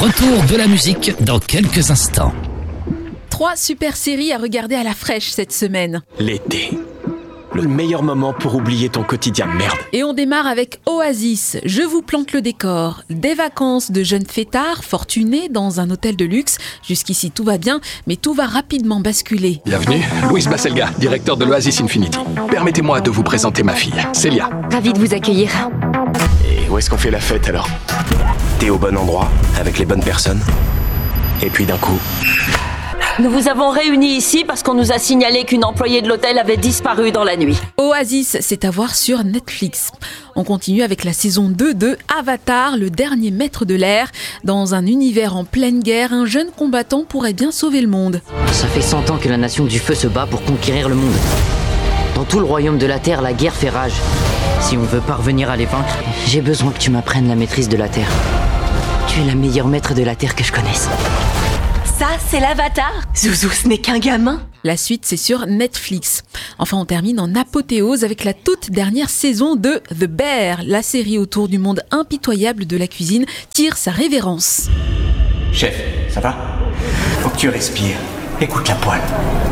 Retour de la musique dans quelques instants. 3 super séries à regarder à la fraîche cette semaine. L'été. Le meilleur moment pour oublier ton quotidien de merde. Et on démarre avec Oasis. Je vous plante le décor. Des vacances de jeunes fêtards fortunés dans un hôtel de luxe. Jusqu'ici tout va bien, mais tout va rapidement basculer. Bienvenue, Louis Basselga, directeur de l'Oasis Infinity. Permettez-moi de vous présenter ma fille, Célia. Ravi de vous accueillir. Et où est-ce qu'on fait la fête alors? T'es au bon endroit, avec les bonnes personnes. Et puis d'un coup... Nous vous avons réunis ici parce qu'on nous a signalé qu'une employée de l'hôtel avait disparu dans la nuit. Oasis, c'est à voir sur Netflix. On continue avec la saison 2 de Avatar, le dernier maître de l'air. Dans un univers en pleine guerre, un jeune combattant pourrait bien sauver le monde. Ça fait 100 ans que la nation du feu se bat pour conquérir le monde. Dans tout le royaume de la terre, la guerre fait rage. Si on veut parvenir à les vaincre, j'ai besoin que tu m'apprennes la maîtrise de la terre. Tu es la meilleure maître de la terre que je connaisse. Ça, c'est l'Avatar. Zouzou, ce n'est qu'un gamin. La suite, c'est sur Netflix. Enfin, on termine en apothéose avec la toute dernière saison de The Bear. La série autour du monde impitoyable de la cuisine tire sa révérence. Chef, ça va? Faut que tu respires. Écoute la poêle.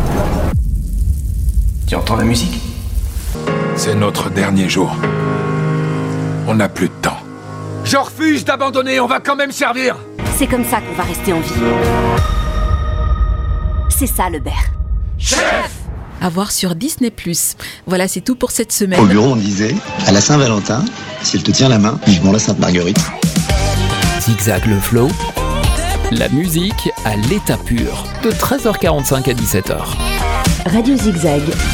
Tu entends la musique? C'est notre dernier jour. On n'a plus de temps. Je refuse d'abandonner, on va quand même servir. C'est comme ça qu'on va rester en vie. C'est ça, le bear. Chef! À voir sur Disney+. Voilà, c'est tout pour cette semaine. Au bureau, on disait, à la Saint-Valentin, si elle te tient la main, vivement la Sainte-Marguerite. Zigzag le flow, la musique à l'état pur, de 13h45 à 17h. Radio Zigzag.